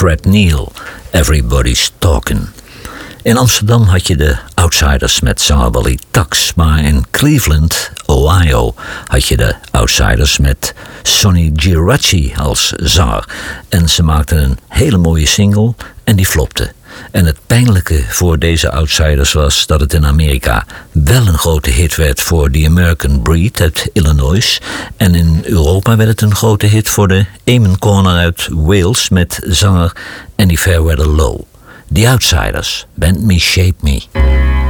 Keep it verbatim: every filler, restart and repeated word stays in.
Fred Neil, Everybody's Talking. In Amsterdam had je de Outsiders met zanger Wally Tax, maar in Cleveland, Ohio, had je de Outsiders met Sonny Geraci als zanger. En ze maakten een hele mooie single en die flopte. En het pijnlijke voor deze Outsiders was dat het in Amerika wel een grote hit werd voor The American Breed uit Illinois. En in Europa werd het een grote hit voor de Amen Corner uit Wales met zanger Andy Fairweather Low. The Outsiders, Bend Me, Shape Me.